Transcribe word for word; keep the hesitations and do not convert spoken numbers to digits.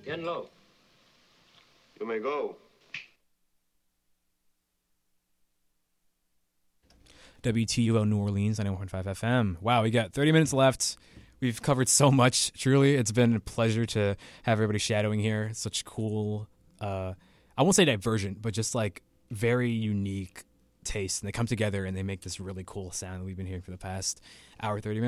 Bien low. You may go. W T U L New Orleans, ninety-one point five F M. Wow, we got thirty minutes left. We've covered so much. Truly, it's been a pleasure to have everybody shadowing here. It's such cool, uh, I won't say divergent, but just like very unique taste. And they come together and they make this really cool sound that we've been hearing for the past hour, thirty minutes.